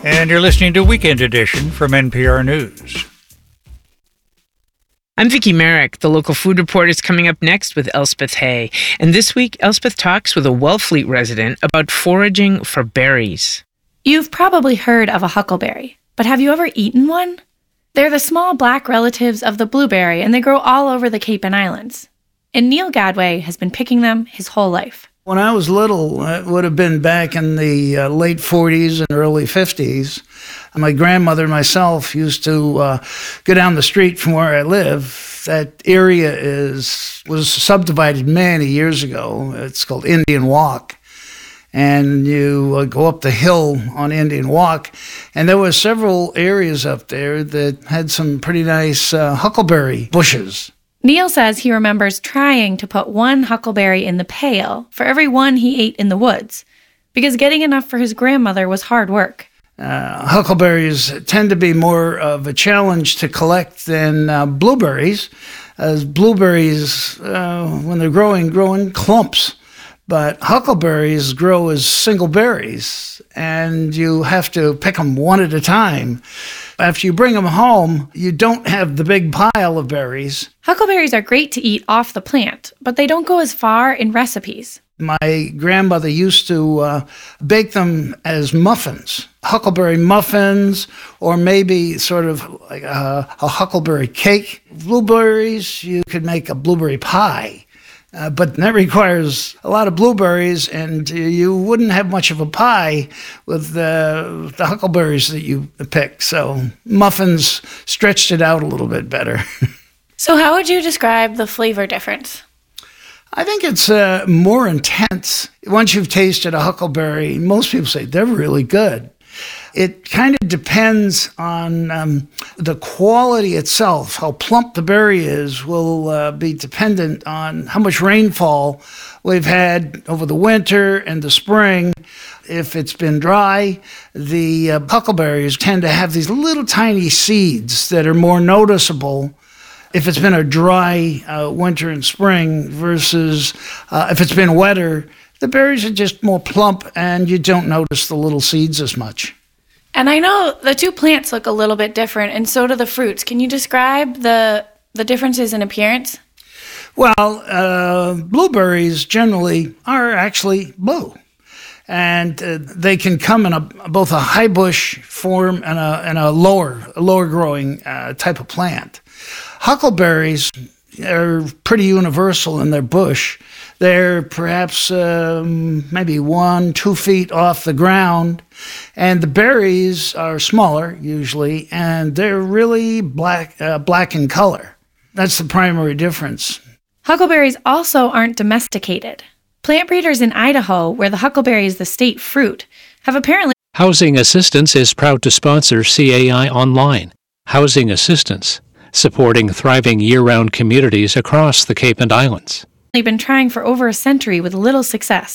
And you're listening to Weekend Edition from NPR News. I'm Vicki Merrick. The local food report is coming up next with Elspeth Hay. And this week, Elspeth talks with a Wellfleet resident about foraging for berries. You've probably heard of a huckleberry, but have you ever eaten one? They're the small black relatives of the blueberry, and they grow all over the Cape and Islands. And Neil Gadway has been picking them his whole life. When I was little, it would have been back in the late 40s and early 50s. My grandmother and myself used to go down the street from where I live. That area was subdivided many years ago. It's called Indian Walk. And you go up the hill on Indian Walk, and there were several areas up there that had some pretty nice huckleberry bushes. Neil says he remembers trying to put one huckleberry in the pail for every one he ate in the woods, because getting enough for his grandmother was hard work. Huckleberries tend to be more of a challenge to collect than blueberries, as blueberries, when they're growing, grow in clumps. But huckleberries grow as single berries, and you have to pick them one at a time. After you bring them home, you don't have the big pile of berries. Huckleberries are great to eat off the plant, but they don't go as far in recipes. My grandmother used to bake them as muffins, huckleberry muffins, or maybe sort of like a huckleberry cake. Blueberries, you could make a blueberry pie. But that requires a lot of blueberries, and you wouldn't have much of a pie with the huckleberries that you pick. So muffins stretched it out a little bit better. So how would you describe the flavor difference? I think it's more intense. Once you've tasted a huckleberry, most people say they're really good. It kind of depends on the quality itself. How plump the berry is will be dependent on how much rainfall we've had over the winter and the spring. If it's been dry, the huckleberries tend to have these little tiny seeds that are more noticeable if it's been a dry winter and spring versus if it's been wetter. The berries are just more plump and you don't notice the little seeds as much. And I know the two plants look a little bit different, and so do the fruits. Can you describe the differences in appearance? Well, blueberries generally are actually blue. And they can come in both a high bush form and a lower growing type of plant. Huckleberries are pretty universal in their bush. They're perhaps maybe 1-2 feet off the ground, and the berries are smaller usually, and they're really black in color. That's the primary difference. Huckleberries also aren't domesticated. Plant breeders in Idaho, where the huckleberry is the state fruit, have apparently... Housing Assistance is proud to sponsor CAI Online. Housing Assistance, supporting thriving year-round communities across the Cape and Islands. been trying for over a century with little success.